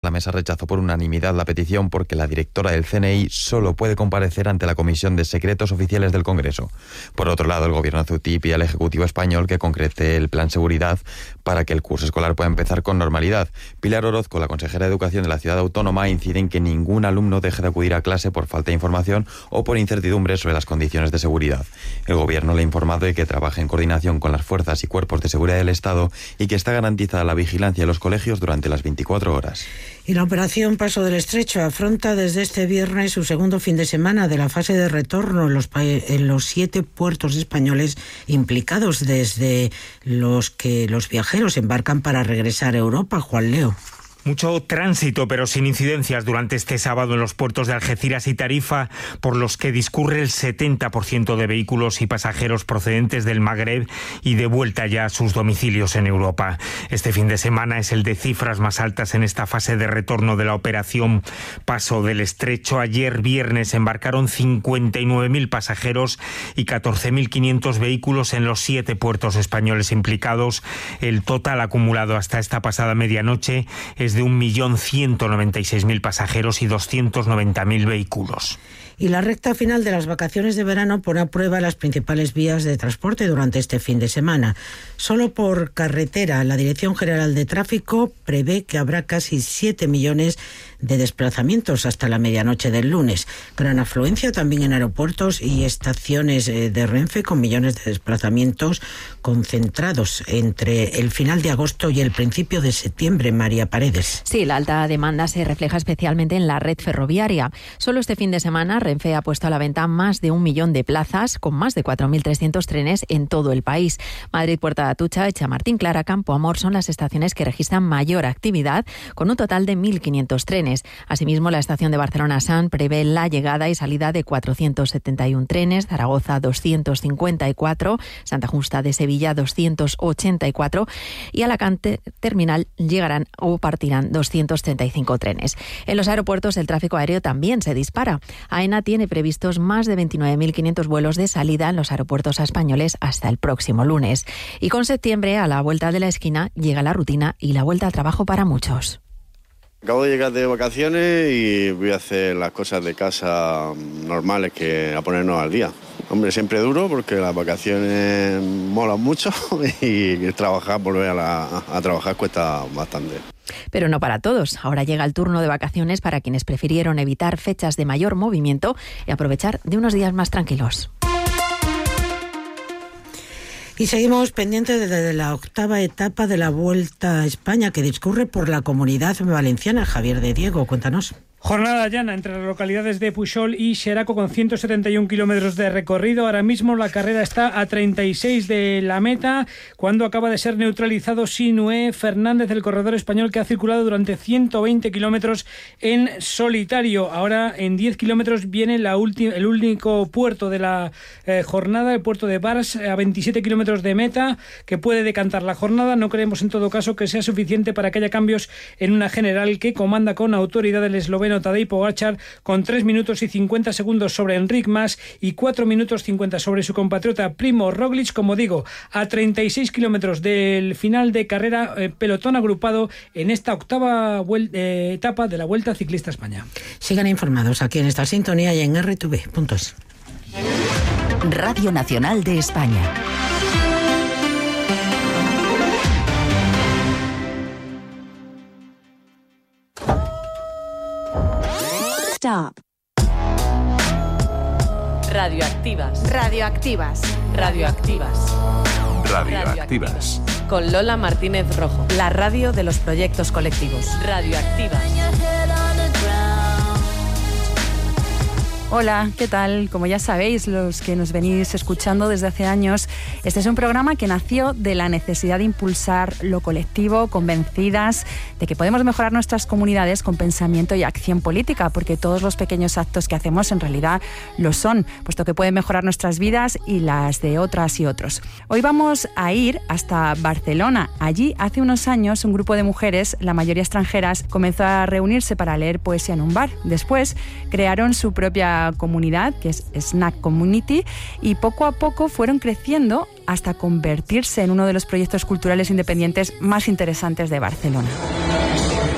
la mesa rechazó por unanimidad la petición porque la directora del CNI solo puede comparecer ante la Comisión de Secretos Oficiales del Congreso. Por otro lado, el gobierno ceutí pide al Ejecutivo español que concrete el plan seguridad para que el curso escolar pueda empezar con normalidad. Pilar Orozco, la consejera de Educación de la ciudad autónoma, incide en que ningún alumno deje de acudir a clase por falta de información o por incertidumbre sobre las condiciones de seguridad. El gobierno le ha informado de que trabaja en coordinación con las fuerzas y cuerpos de seguridad del Estado y que está garantizada la vigilancia de los colegios durante las 24 horas. Y la operación Paso del Estrecho afronta desde este viernes su segundo fin de semana de la fase de retorno en los 7 puertos españoles implicados, desde los que los viajeros embarcan para regresar a Europa. Juan Leo. Mucho tránsito, pero sin incidencias durante este sábado en los puertos de Algeciras y Tarifa, por los que discurre el 70% de vehículos y pasajeros procedentes del Magreb y de vuelta ya a sus domicilios en Europa. Este fin de semana es el de cifras más altas en esta fase de retorno de la operación Paso del Estrecho. Ayer viernes embarcaron 59.000 pasajeros y 14.500 vehículos en los 7 puertos españoles implicados. El total acumulado hasta esta pasada medianoche es de 1.196.000 pasajeros y 290.000 vehículos. Y la recta final de las vacaciones de verano pone a prueba las principales vías de transporte durante este fin de semana. Solo por carretera, la Dirección General de Tráfico prevé que habrá casi 7 millones de desplazamientos hasta la medianoche del lunes. Gran afluencia también en aeropuertos y estaciones de Renfe, con millones de desplazamientos concentrados entre el final de agosto y el principio de septiembre. María Paredes. Sí, la alta demanda se refleja especialmente en la red ferroviaria. Solo este fin de semana Renfe ha puesto a la venta más de 1 millón de plazas, con más de 4.300 trenes en todo el país. Madrid, Puerta de Atucha, Chamartín, Clara, Campo Amor son las estaciones que registran mayor actividad, con un total de 1.500 trenes. Asimismo, la estación de Barcelona-San prevé la llegada y salida de 471 trenes, Zaragoza 254, Santa Justa de Sevilla 284 y Alacante Terminal llegarán o partirán 235 trenes. En los aeropuertos el tráfico aéreo también se dispara. AENA tiene previstos más de 29.500 vuelos de salida en los aeropuertos españoles hasta el próximo lunes. Y con septiembre, a la vuelta de la esquina, llega la rutina y la vuelta al trabajo para muchos. Acabo de llegar de vacaciones y voy a hacer las cosas de casa normales, que a ponernos al día. Hombre, siempre duro porque las vacaciones molan mucho y volver a trabajar cuesta bastante. Pero no para todos. Ahora llega el turno de vacaciones para quienes prefirieron evitar fechas de mayor movimiento y aprovechar de unos días más tranquilos. Y seguimos pendientes de la 8ª etapa de la Vuelta a España, que discurre por la Comunidad Valenciana. Javier de Diego, cuéntanos. Jornada llana entre las localidades de Puixol y Xeraco, con 171 kilómetros de recorrido. Ahora mismo la carrera está a 36 de la meta, cuando acaba de ser neutralizado Sinué Fernández, el corredor español que ha circulado durante 120 kilómetros en solitario. Ahora en 10 kilómetros viene el único puerto de la jornada, el puerto de Bars, a 27 kilómetros de meta, que puede decantar la jornada. No creemos en todo caso que sea suficiente para que haya cambios en una general que comanda con autoridad el esloveno Tadej Pogačar, con 3 minutos y 50 segundos sobre Enric Mas y 4 minutos 50 sobre su compatriota Primo Roglic. Como digo, a 36 kilómetros del final de carrera, pelotón agrupado en esta 8ª etapa de la Vuelta Ciclista a España. Sigan informados aquí en esta sintonía y en RTV.es. Radio Nacional de España. Stop. Radioactivas. Radioactivas. Radioactivas. Radioactivas. Con Lola Martínez Rojo. La radio de los proyectos colectivos. Radioactivas. Hola, ¿qué tal? Como ya sabéis, los que nos venís escuchando desde hace años, este es un programa que nació de la necesidad de impulsar lo colectivo, convencidas de que podemos mejorar nuestras comunidades con pensamiento y acción política, porque todos los pequeños actos que hacemos en realidad lo son, puesto que pueden mejorar nuestras vidas y las de otras y otros. Hoy vamos a ir hasta Barcelona. Allí, hace unos años, un grupo de mujeres, la mayoría extranjeras, comenzó a reunirse para leer poesía en un bar. Después, crearon su propia comunidad, que es Snack Community, y poco a poco fueron creciendo hasta convertirse en uno de los proyectos culturales independientes más interesantes de Barcelona.